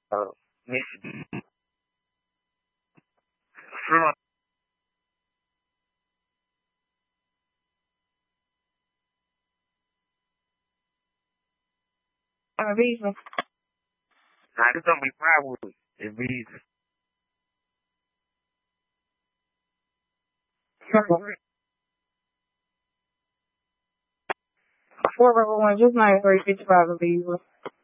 Michigan. From a visa. now, this don't be probably the visa. Forever one, just not for a 55 visa.